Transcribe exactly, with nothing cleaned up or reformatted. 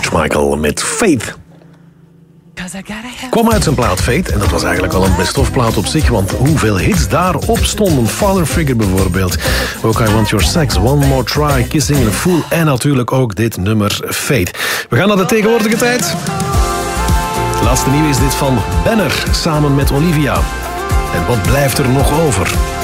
George Michael met Faith. Kwam uit zijn plaat Faith en dat was eigenlijk al een best-of plaat op zich, want hoeveel hits daarop stonden. Father Figure bijvoorbeeld, ook I Want Your Sex, One More Try, Kissing the Fool en natuurlijk ook dit nummer Faith. We gaan naar de tegenwoordige tijd. Laatste nieuw is dit van Benner samen met Olivia. En wat blijft er nog over?